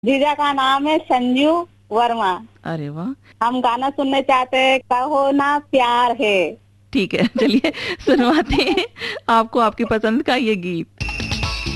जीजा का नाम है संजू वर्मा। अरे वाह। हम गाना सुनने चाहते हैं, कहो ना प्यार है। ठीक है, चलिए सुनवाते हैं आपको आपकी पसंद का ये गीत।